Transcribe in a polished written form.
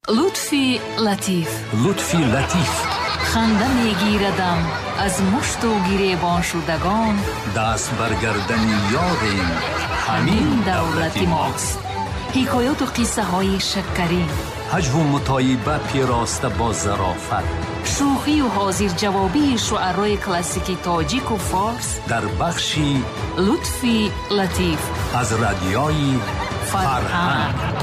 لطفی لطیف. لطفی لطیف. خنده میگیردم از مشت و گریبان شدگان. دست برگردن یادیم همین دولت ماست. حکایات و قصه های شکرین، هجو و مطایبه پیراسته با ظرافت، شوخی و حاضر جوابی شعرهای کلاسیکی تاجیک و فارس در بخشی لطفی لطیف از رادیوی فرهنگ.